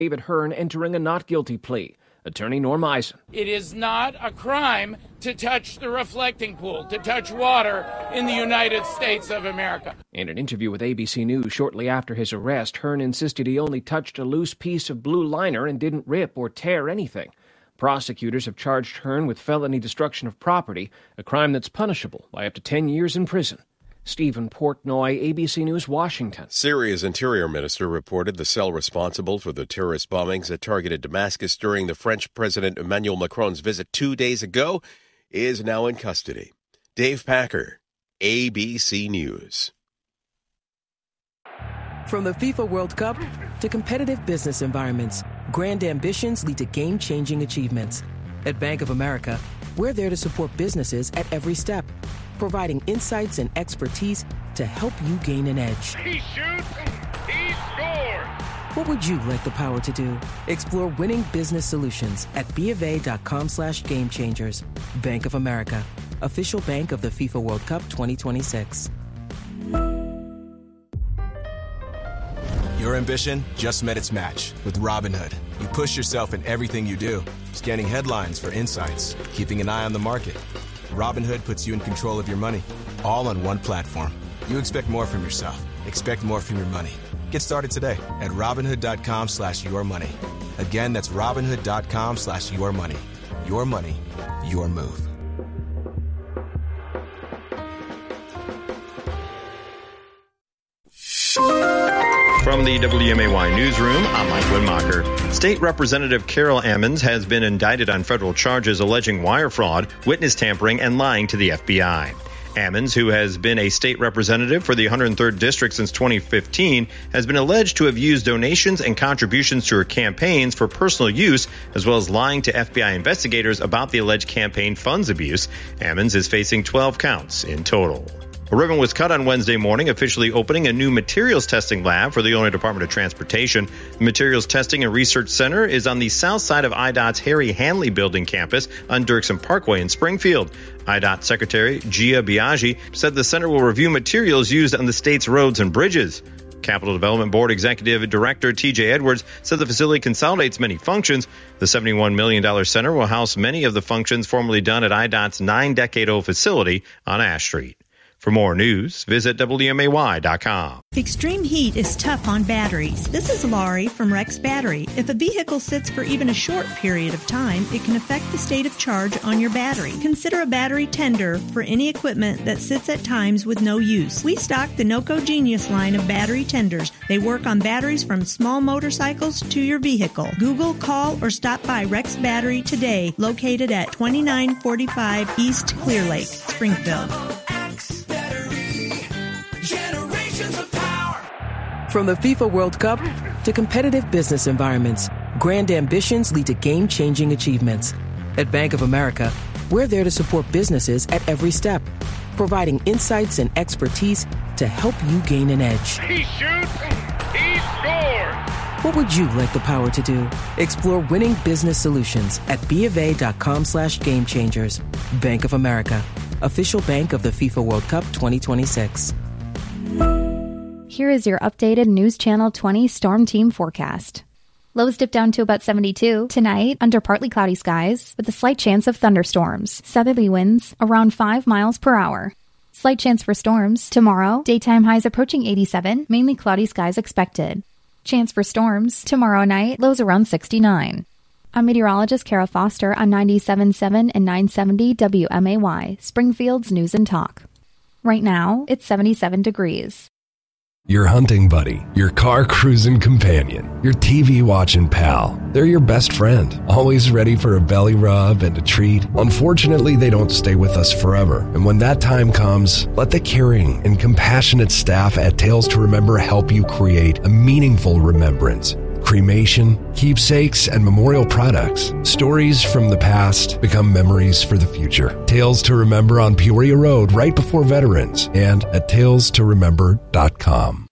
David Hearn entering a not guilty plea. Attorney Norm Eisen. It is not a crime to touch the reflecting pool, to touch water in the United States of America. In an interview with ABC News shortly after his arrest, Hearn insisted he only touched a loose piece of blue liner and didn't rip or tear anything. Prosecutors have charged Hearn with felony destruction of property, a crime that's punishable by up to 10 years in prison. Stephen Portnoy, ABC News, Washington. Syria's interior minister reported the cell responsible for the terrorist bombings that targeted Damascus during the French President Emmanuel Macron's visit 2 days ago is now in custody. Dave Packer, ABC News. From the FIFA World Cup to competitive business environments, grand ambitions lead to game-changing achievements. At Bank of America, we're there to support businesses at every step, providing insights and expertise to help you gain an edge. He shoots, he scores! What would you like the power to do? Explore winning business solutions at BofA.com/gamechangers. Bank of America, official bank of the FIFA World Cup 2026. Your ambition just met its match with Robinhood. You push yourself in everything you do, scanning headlines for insights, keeping an eye on the market. Robinhood puts you in control of your money, all on one platform. You expect more from yourself. Expect more from your money. Get started today at Robinhood.com/yourmoney. Again, that's Robinhood.com/yourmoney. Your money, your move. From the WMAY newsroom, I'm Mike Winmacher. State Representative Carol Ammons has been indicted on federal charges alleging wire fraud, witness tampering, and lying to the FBI. Ammons, who has been a state representative for the 103rd District since 2015, has been alleged to have used donations and contributions to her campaigns for personal use, as well as lying to FBI investigators about the alleged campaign funds abuse. Ammons is facing 12 counts in total. A ribbon was cut on Wednesday morning, officially opening a new materials testing lab for the Illinois Department of Transportation. The Materials Testing and Research Center is on the south side of IDOT's Harry Hanley Building campus on Dirksen Parkway in Springfield. IDOT Secretary Gia Biaggi said the center will review materials used on the state's roads and bridges. Capital Development Board Executive Director T.J. Edwards said the facility consolidates many functions. The $71 million center will house many of the functions formerly done at IDOT's 9-decade-old facility on Ash Street. For more news, visit WMAY.com. Extreme heat is tough on batteries. This is Laurie from Rex Battery. If a vehicle sits for even a short period of time, it can affect the state of charge on your battery. Consider a battery tender for any equipment that sits at times with no use. We stock the NOCO Genius line of battery tenders. They work on batteries from small motorcycles to your vehicle. Google, call, or stop by Rex Battery today, located at 2945 East Clear Lake, Springfield. From the FIFA World Cup to competitive business environments, grand ambitions lead to game-changing achievements. At Bank of America, we're there to support businesses at every step, providing insights and expertise to help you gain an edge. He shoots, he scores! What would you like the power to do? Explore winning business solutions at BofA.com/gamechangers. Bank of America, official bank of the FIFA World Cup 2026. Here is your updated News Channel 20 Storm Team forecast. Lows dip down to about 72. Tonight, under partly cloudy skies, with a slight chance of thunderstorms. Southerly winds around 5 miles per hour. Slight chance for storms. Tomorrow, daytime highs approaching 87, mainly cloudy skies expected. Chance for storms. Tomorrow night, lows around 69. I'm meteorologist Kara Foster on 97.7 and 970 WMAY, Springfield's News and Talk. Right now, it's 77 degrees. Your hunting buddy, your car cruising companion, your TV watching pal. They're your best friend, always ready for a belly rub and a treat. Unfortunately, they don't stay with us forever. And when that time comes, let the caring and compassionate staff at Tales to Remember help you create a meaningful remembrance. Cremation, keepsakes, and memorial products. Stories from the past become memories for the future. Tales to Remember on Peoria Road right before Veterans and at talestoremember.com.